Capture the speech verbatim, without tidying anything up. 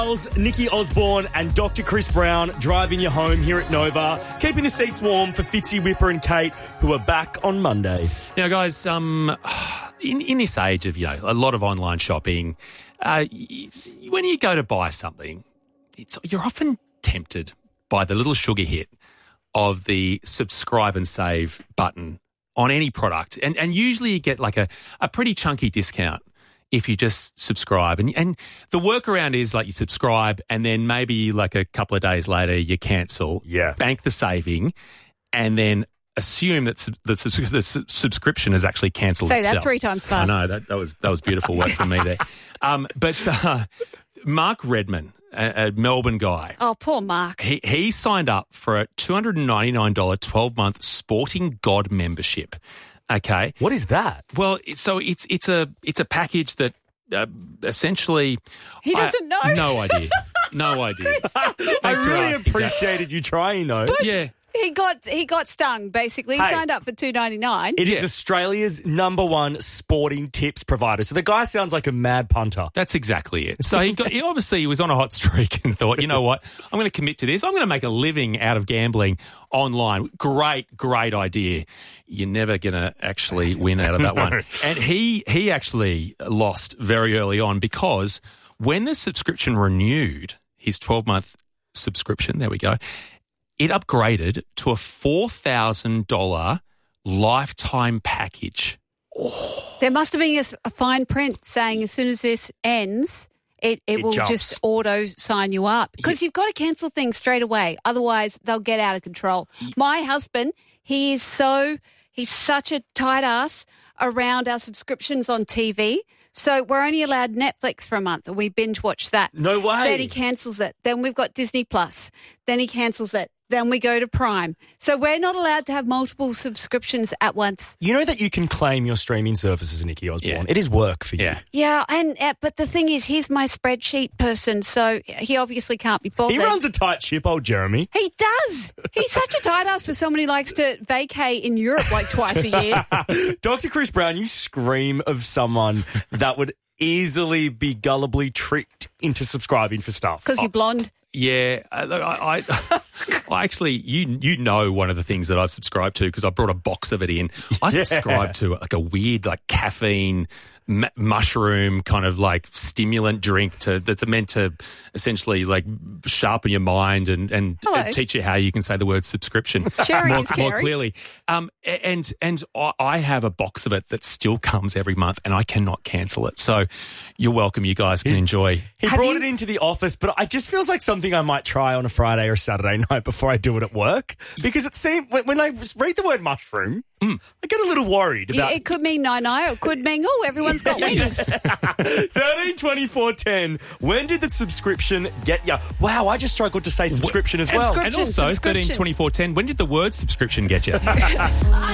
Nikki Osborne and Doctor Chris Brown driving you home here at Nova, keeping the seats warm for Fitzy, Whipper and Kate, who are back on Monday. Now, guys, um, in, in this age of, you know, a lot of online shopping, uh, when you go to buy something, it's, you're often tempted by the little sugar hit of the subscribe and save button on any product. And, and usually you get like a, a pretty chunky discount if you just subscribe. And and the workaround is like you subscribe and then maybe like a couple of days later you cancel, Yeah. bank the saving, and then assume that sub- the, subs- the sub- subscription is actually cancelled Say itself. that three times I fast. know, that, that was that was beautiful work from me there. Um, but uh, Mark Redman, a, a Melbourne guy, Oh, poor Mark. he, he signed up for a two hundred ninety-nine dollars twelve-month Sporting God membership. Okay. What is that? Well, it, so it's it's a it's a package that uh, essentially He doesn't know. I, no idea, no idea. I Thanks for really asking, Jack. appreciated you trying, though. Yeah, He got he got stung, basically. He Hey. signed up for two ninety-nine. It is Yeah. Australia's number one sporting tips provider. So the guy sounds like a mad punter. that's exactly it. So he got he obviously was on a hot streak and thought, you know what, I'm going to commit to this. I'm going to make a living out of gambling online. Great, great idea. You're never going to actually win out of that one. And he he actually lost very early on because when the subscription renewed, his twelve-month subscription, there we go, it upgraded to a four thousand dollars lifetime package. There must have been a, s- a fine print saying as soon as this ends, it, it, It will jumps. just auto sign you up. Because you've got to cancel things straight away. Otherwise, they'll get out of control. My husband, he is so, he's such a tight ass around our subscriptions on T V. So we're only allowed Netflix for a month and we binge watch that. No way. Then he cancels it. Then we've got Disney Plus. Then he cancels it. Then we go to Prime. So we're not allowed to have multiple subscriptions at once. You know that you can claim your streaming services, Nikki Osborne. Yeah. It is work for you. Yeah. Yeah, and uh, but the thing is, he's my spreadsheet person, so he obviously can't be bothered. He runs a tight ship, old Jeremy. He does. He's such a tight ass for someone who likes to vacay in Europe like twice a year. Doctor Chris Brown, you scream of someone that would easily be gullibly tricked into subscribing for stuff. Because you're blonde. Yeah, uh, look, I, I, I actually, you you know, one of the things that I've subscribed to because I brought a box of it in. I Yeah. subscribe to like a weird, like caffeine, m- mushroom kind of like stimulant drink to that's meant to essentially like sharpen your mind and and, Hello. and teach you how you can say the word subscription Sharing more, is more caring. clearly. Um, a- and and I- I have a box of it that still comes every month, and I cannot cancel it. So you're welcome. You guys can enjoy. He Have brought you- it into the office, but it just feels like something I might try on a Friday or Saturday night before I do it at work. Because it seems, when when I read the word mushroom, I get a little worried about It could mean nine-eye, or it could mean, oh, everyone's got wings. thirteen twenty-four ten. When did the subscription get you? Wow, I just struggled to say subscription as well. Subscription. And also, thirteen subscription. twenty-four ten, when did the word subscription get you?